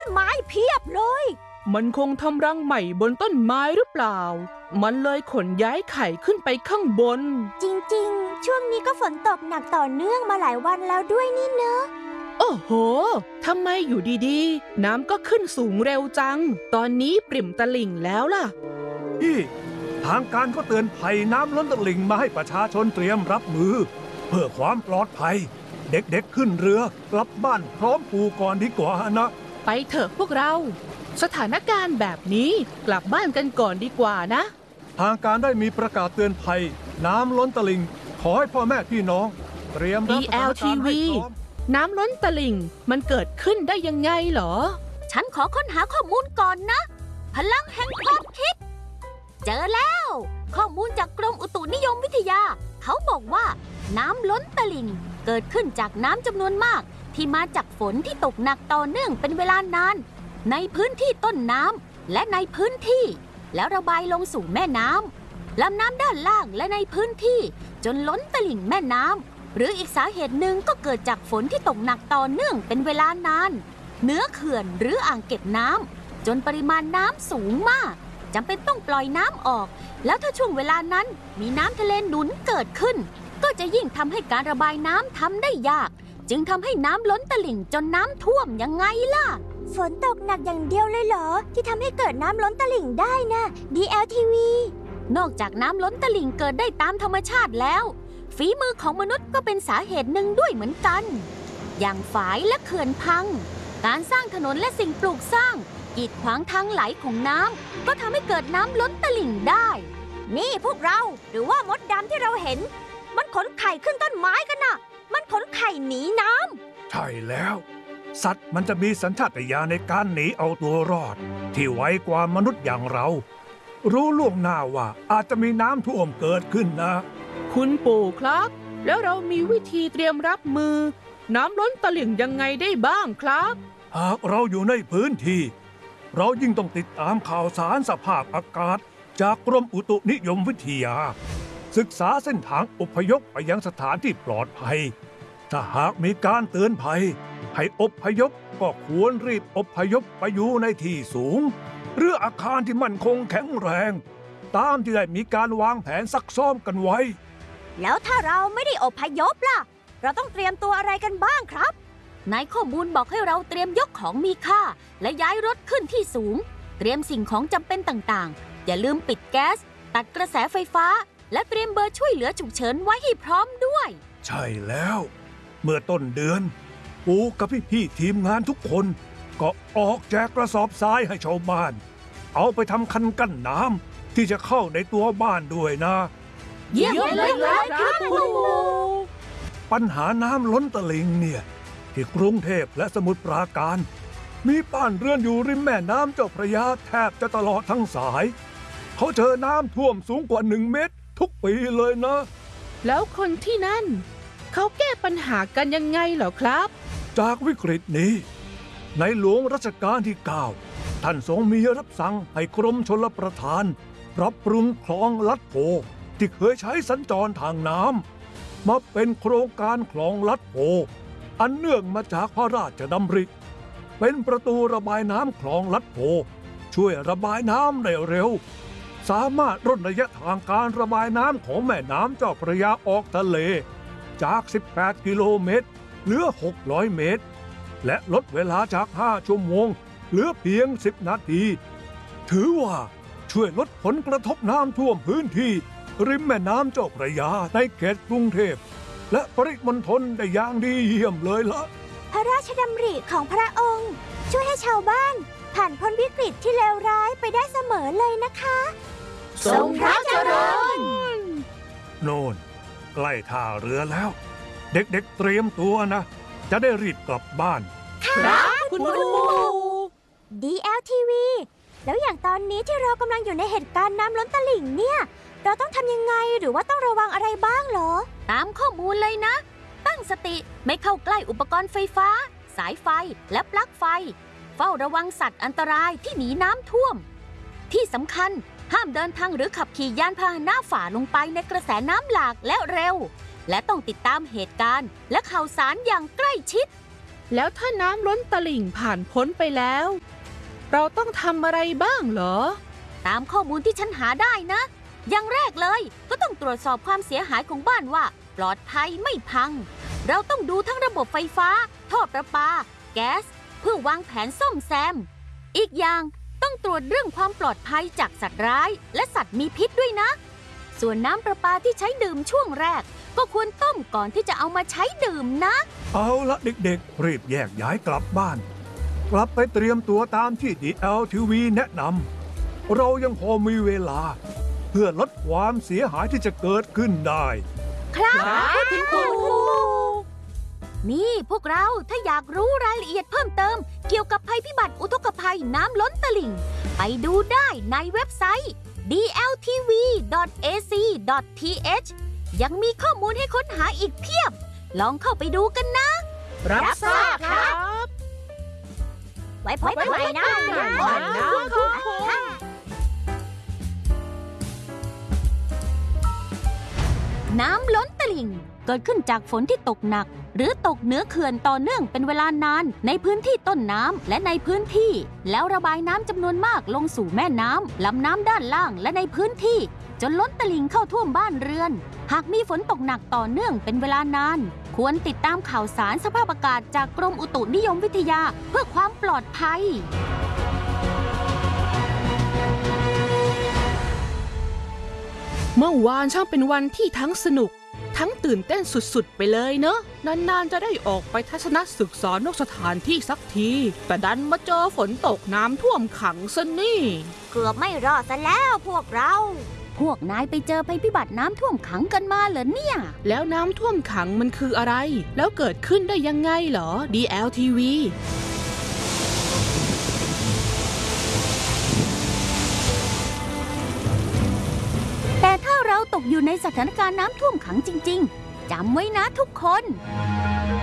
ไม้เพียบเลยมันคงทำรังใหม่บนต้นไม้หรือเปล่ามันเลยขนย้ายไข่ขึ้นไปข้างบนจริงๆช่วงนี้ก็ฝนตกหนักต่อเนื่องมาหลายวันแล้วด้วยนี่เนอะโอ้โหทำไมอยู่ดีๆน้ำก็ขึ้นสูงเร็วจังตอนนี้ปริ่มตลิ่งแล้วล่ะทางการก็เตือนภัยน้ำล้นตลิ่งมาให้ประชาชนเตรียมรับมือเพื่อความปลอดภัยเด็กๆขึ้นเรือกลับบ้านพร้อมปูก่อนดีกว่านะไปเถอะพวกเราสถานการณ์แบบนี้กลับบ้านกันก่อนดีกว่านะทางการได้มีประกาศเตือนภัยน้ำล้นตลิ่งขอให้พ่อแม่พี่น้องเตรียมรับสถานการณ์ให้พร้อมน้ำล้นตลิ่งมันเกิดขึ้นได้ยังไงเหรอฉันขอค้นหาข้อมูลก่อนนะพลังแห่งความคิดเจอแล้วข้อมูลจากกรมอุตุนิยมวิทยาเขาบอกว่าน้ำล้นตลิ่งเกิดขึ้นจากน้ำจำนวนมากที่มาจากฝนที่ตกหนักต่อเนื่องเป็นเวลานานในพื้นที่ต้นน้ำและในพื้นที่แล้วระบายลงสู่แม่น้ำลำน้ำด้านล่างและในพื้นที่จนล้นตลิ่งแม่น้ำหรืออีกสาเหตุหนึ่งก็เกิดจากฝนที่ตกหนักต่อเนื่องเป็นเวลานานเหนือเขื่อนหรืออ่างเก็บน้ำจนปริมาณน้ำสูงมากจำเป็นต้องปล่อยน้ำออกแล้วถ้าช่วงเวลานั้นมีน้ำทะเลหนุนเกิดขึ้นก็จะยิ่งทำให้การระบายน้ำทำได้ยากจึงทำให้น้ำล้นตลิ่งจนน้ำท่วมยังไงล่ะฝนตกหนักอย่างเดียวเลยเหรอที่ทำให้เกิดน้ำล้นตลิ่งได้นะ DLTV นอกจากน้ำล้นตลิ่งเกิดได้ตามธรรมชาติแล้วฝีมือของมนุษย์ก็เป็นสาเหตุหนึ่งด้วยเหมือนกันอย่างฝายและเขื่อนพังการสร้างถนนและสิ่งปลูกสร้างกีดขวางทางไหลของน้ำก็ทำให้เกิดน้ำล้นตลิ่งได้นี่พวกเราหรือว่ามดดำที่เราเห็นมันขนไข่ขึ้นต้นไม้กันน่ะมันขนไข่หนีน้ำใช่แล้วสัตว์มันจะมีสัญชาตญาณในการหนีเอาตัวรอดที่ไวกว่ามนุษย์อย่างเรารู้ล่วงหน้าว่าอาจจะมีน้ำท่วมเกิดขึ้นนะคุณปู่ครับแล้วเรามีวิธีเตรียมรับมือน้ำล้นตลิ่งยังไงได้บ้างครับหากเราอยู่ในพื้นที่เรายิ่งต้องติดตามข่าวสารสภาพอากาศจากกรมอุตุนิยมวิทยาศึกษาเส้นทางอพยพไปยังสถานที่ปลอดภัยถ้าหากมีการเตือนภัยให้อพยพก็ควรรีบอพยพไปอยู่ในที่สูงหรืออาคารที่มั่นคงแข็งแรงตามที่ได้มีการวางแผนซักซ้อมกันไว้แล้วถ้าเราไม่ได้อพยพล่ะเราต้องเตรียมตัวอะไรกันบ้างครับในข้อมูลบอกให้เราเตรียมยกของมีค่าและย้ายรถขึ้นที่สูงเตรียมสิ่งของจำเป็นต่างๆอย่าลืมปิดแก๊สตัดกระแสไฟฟ้าและเตรียมเบอร์ช่วยเหลือฉุกเฉินไว้ให้พร้อมด้วยใช่แล้วเมื่อต้นเดือนปูกับพี่ๆทีมงานทุกคนก็ออกแจกกระสอบทรายให้ชาวบ้านเอาไปทำคันกั้นน้ำที่จะเข้าในตัวบ้านด้วยนะเยี่ยมเลยครับคุณปู่ปัญหาน้ำล้นตลิ่งเนี่ยที่กรุงเทพและสมุทรปราการมีบ้านเรือนอยู่ริมแม่น้ำเจ้าพระยาแทบจะตลอดทั้งสายเขาเจอน้ำท่วมสูงกว่า1 เมตรทุกปีเลยนะแล้วคนที่นั่นเขาแก้ปัญหากันยังไงเหรอครับจากวิกฤตนี้ในหลวงรัชกาลที่9ท่านทรงมีรับสั่งให้กรมชลประทานปรับปรุงคลองลัดโพที่เคยใช้สัญจรทางน้ำมาเป็นโครงการคลองลัดโพอันเนื่องมาจากพระราชดำริเป็นประตูระบายน้ำคลองลัดโพช่วยระบายน้ำได้เร็วสามารถลดระยะทางการระบายน้ำของแม่น้ำเจ้าพระยาออกทะเลจาก18 กิโลเมตรเหลือ600 เมตรและลดเวลาจาก5 ชั่วโมงเหลือเพียง10 นาทีถือว่าช่วยลดผลกระทบน้ำท่วมพื้นที่ริมแม่น้ำเจ้าพระยาในเขตกรุงเทพและปริมณฑลได้อย่างดีเยี่ยมเลยล่ะพระราชดำริของพระองค์ช่วยให้ชาวบ้านผ่านพ้นวิกฤตที่เลวร้ายไปได้เสมอเลยนะคะทรงพระเจริญโน่นใกล้ท่าเรือแล้วเด็กๆเตรียมตัวนะจะได้รีบกลับบ้านครับคุณปู่ DLTV แล้วอย่างตอนนี้ที่เรากำลังอยู่ในเหตุการณ์น้ำล้นตลิ่งเนี่ยเราต้องทำยังไงหรือว่าต้องระวังอะไรบ้างเหรอตามข้อมูลเลยนะตั้งสติไม่เข้าใกล้อุปกรณ์ไฟฟ้าสายไฟและปลั๊กไฟเฝ้าระวังสัตว์อันตรายที่หนีน้ำท่วมที่สำคัญห้ามเดินทางหรือขับขี่ยานพาหนะฝ่าลงไปในกระแสน้ำหลากและเร็วและต้องติดตามเหตุการณ์และข่าวสารอย่างใกล้ชิดแล้วถ้าน้ำล้นตลิ่งผ่านพ้นไปแล้ว เราต้องทำอะไรบ้างเหรอตามข้อมูลที่ฉันหาได้นะ อย่างแรกเลยก็ต้องตรวจสอบความเสียหายของบ้านว่าปลอดภัยไม่พัง เราต้องดูทั้งระบบไฟฟ้าท่อประปา แก๊สเพื่อวางแผนซ่อมแซม อีกอย่างต้องตรวจเรื่องความปลอดภัยจากสัตว์ร้ายและสัตว์มีพิษด้วยนะ ส่วนน้ำประปาที่ใช้ดื่มช่วงแรกก็ควรต้มก่อนที่จะเอามาใช้ดื่มนะเอาละเด็กๆ รีบแยกย้ายกลับบ้าน กลับไปเตรียมตัวตามที่ DLTV แนะนำเรายังพอมีเวลา เพื่อลดความเสียหายที่จะเกิดขึ้นได้ครับคุณครูนี่พวกเราถ้าอยากรู้รายละเอียดเพิ่มเติมเกี่ยวกับภัยพิบัติอุทกภัยน้ำล้นตลิ่ง ไปดูได้ในเว็บไซต์ dltv.ac.th ยังมีข้อมูลให้ค้นหาอีกเพียบ ลองเข้าไปดูกันนะรับทราบครับไว้พบกันใหม่นะ น้ำล้นตลิ่งเกิดขึ้นจากฝนที่ตกหนัก หรือตกเหนือเขื่อนต่อเนื่องเป็นเวลานานในพื้นที่ต้นน้ำและในพื้นที่ แล้วระบายน้ำจำนวนมากลงสู่แม่น้ำลำน้ำด้านล่างและในพื้นที่ จนล้นตลิ่งเข้าท่วมบ้านเรือน หากมีฝนตกหนักต่อเนื่องเป็นเวลานาน ควรติดตามข่าวสารสภาพอากาศจากกรมอุตุนิยมวิทยาเพื่อความปลอดภัยเมื่อวานช่างเป็นวันที่ทั้งสนุก ทั้งตื่นเต้นสุดๆไปเลยเนอะนานๆจะได้ออกไปทัศนศึกษานอกสถานที่สักที แต่ดันมาเจอฝนตกน้ำท่วมขังซะนี่เกือบไม่รอดซะแล้วพวกเรา พวกนายไปเจอภัยพิบัติน้ำท่วมขังกันมาเหรอเนี่ยแล้วน้ำท่วมขังมันคืออะไร แล้วเกิดขึ้นได้ยังไงเหรอ DLTV แต่ถ้าเราตกอยู่ในสถานการณ์น้ำท่วมขังจริงๆ จำไว้นะทุกคน